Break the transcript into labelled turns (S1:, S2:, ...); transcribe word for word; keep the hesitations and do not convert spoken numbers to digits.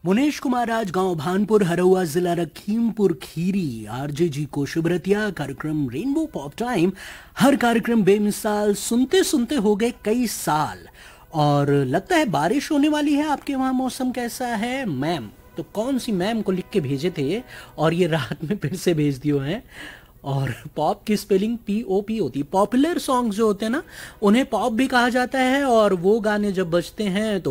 S1: मुनेश कुमार राज, गांव भानपुर, हरहुआ, जिला लखीमपुर खीरी। आरजे जी को शुभरतिया। कार्यक्रम रेनबो पॉप टाइम। हर कार्यक्रम बेमिसाल, सुनते सुनते हो गए कई साल। और लगता है बारिश होने वाली है। आपके वहाँ मौसम कैसा है मैम? तो कौन सी मैम को लिख के भेजे थे और ये रात में फिर से भेज दियो हैं? और पॉप की स्पेलिंग पी ओ पी होती है। पॉपुलर सॉन्ग्स जो होते हैं ना, उन्हें पॉप भी कहा जाता है। और वो गाने जब बजते हैं तो